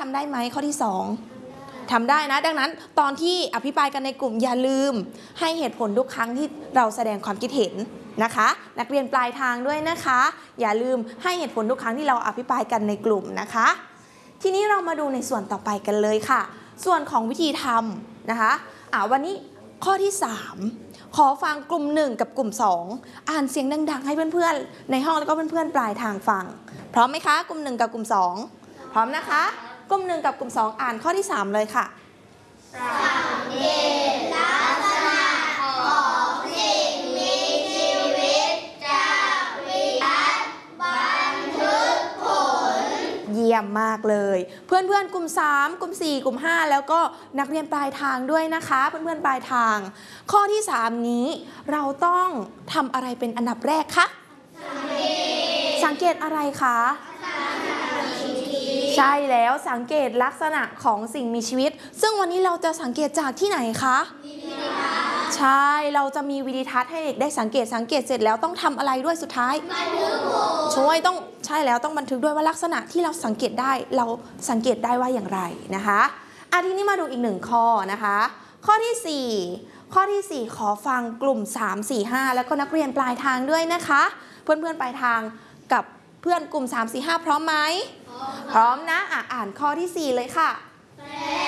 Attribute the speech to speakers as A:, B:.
A: ทำได้ไหมข้อที่2ทำได้นะดังนั้นตอนที่อภิปรายกันในกลุ่มอย่าลืมให้เหตุผลทุกครั้งที่เราแสดงความคิดเห็นนะคะนักเรียนปลายทางด้วยนะคะอย่าลืมให้เหตุผลทุกครั้งที่เราอภิปรายกันในกลุ่มนะคะทีนี้เรามาดูในส่วนต่อไปกันเลยค่ะส่วนของวิธีทำนะคะวันนี้ข้อที่3ขอฟังกลุ่ม1กับกลุ่ม2อ่านเสียงดังๆให้เพื่อนๆในห้องแล้วก็เพื่อนๆปลายทางฟังพร้อมไหมคะกลุ่ม1กับกลุ่ม2พร้อมนะคะกลุ่ม1กับกลุ่ม2อ่านข้อที่3เลยค่ะ
B: สังเกตลักษณะของสิ่งมีชีวิตจากวิวัฒน์บันทึกผล
A: เยี่ยมมากเลยเพื่อนๆกลุ่ม3กลุ่ม4กลุ่ม5แล้วก็นักเรียนปลายทางด้วยนะคะเพื่อนๆปลายทางข้อที่3นี้เราต้องทำอะไรเป็นอันดับแรกคะสังเกตอะไรคะใช่แล้วสังเกตลักษณะของสิ่งมีชีวิตซึ่งวันนี้เราจะสังเกตจากที่ไหนคะใช่เราจะมีวิดีทัศน์ให้เด็กได้สังเกตเสร็จแล้วต้องทำอะไรด้วยสุดท้ายช่วยต้องใช่แล้วต้องบันทึกด้วยว่าลักษณะที่เราสังเกตได้เราสังเกตได้ว่าอย่างไรนะคะทีนี้มาดูอีก1ข้อนะคะข้อที่4ขอฟังกลุ่ม3 4 5แล้วก็นักเรียนปลายทางด้วยนะคะเพื่อนๆปลายทางกับเพื่อนกลุ่ม3 4 5พร้อมไหมพร้อมนะอ่านข้อที่4เลยค่ะ